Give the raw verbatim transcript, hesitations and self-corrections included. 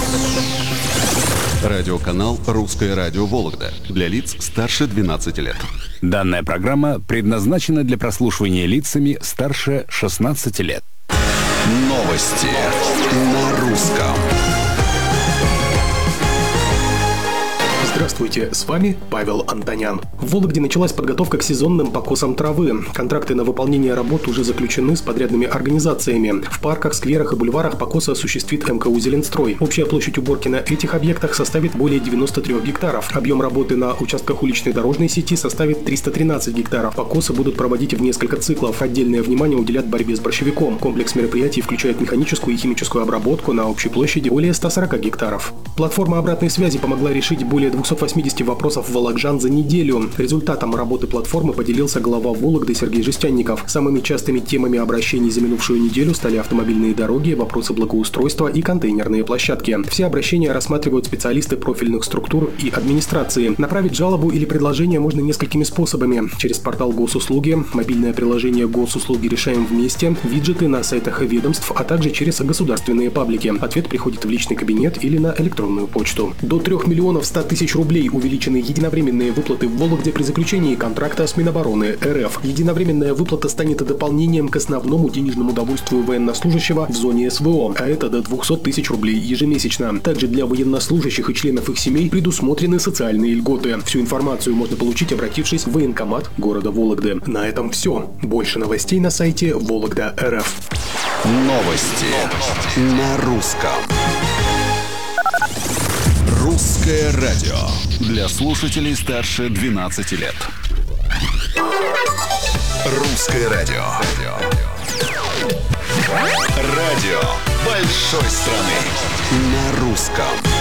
Радиоканал «Русское радио Вологда» для лиц старше двенадцати лет. Данная программа предназначена для прослушивания лицами старше шестнадцати лет. Новости на русском. Здравствуйте, с вами Павел Антонян. В Вологде началась подготовка к сезонным покосам травы. Контракты на выполнение работ уже заключены с подрядными организациями. В парках, скверах и бульварах покосы осуществит эм ка у «Зеленстрой». Общая площадь уборки на этих объектах составит более девяноста трёх гектаров. Объем работы на участках уличной дорожной сети составит триста тринадцать гектаров. Покосы будут проводить в несколько циклов. Отдельное внимание уделят борьбе с борщевиком. Комплекс мероприятий включает механическую и химическую обработку на общей площади более ста сорока гектаров. Платформа обратной связи помогла решить более двухсот восьмидесяти вопросов вологжан за неделю. Результатом работы платформы поделился глава Вологды Сергей Жестянников. Самыми частыми темами обращений за минувшую неделю стали автомобильные дороги, вопросы благоустройства и контейнерные площадки. Все обращения рассматривают специалисты профильных структур и администрации. Направить жалобу или предложение можно несколькими способами. Через портал Госуслуги, мобильное приложение Госуслуги «Решаем вместе», виджеты на сайтах ведомств, а также через государственные паблики. Ответ приходит в личный кабинет или на электронную почту. До трёх миллионов ста тысяч рублей увеличены единовременные выплаты в Вологде при заключении контракта с Минобороны эр эф. Единовременная выплата станет дополнением к основному денежному довольствию военнослужащего в зоне эс вэ о, а это до двухсот тысяч рублей ежемесячно. Также для военнослужащих и членов их семей предусмотрены социальные льготы. Всю информацию можно получить, обратившись в военкомат города Вологды. На этом все. Больше новостей на сайте Вологда точка эр эф. Новости на русском. Русское радио для слушателей старше двенадцати лет. Русское радио. Радио большой страны на русском.